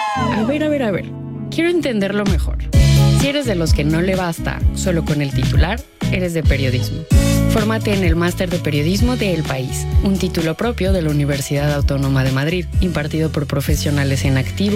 A ver. Quiero entenderlo mejor. Si eres de los que no le basta solo con el titular, eres de periodismo. Fórmate en el Máster de Periodismo de El País, un título propio de la Universidad Autónoma de Madrid, impartido por profesionales en activo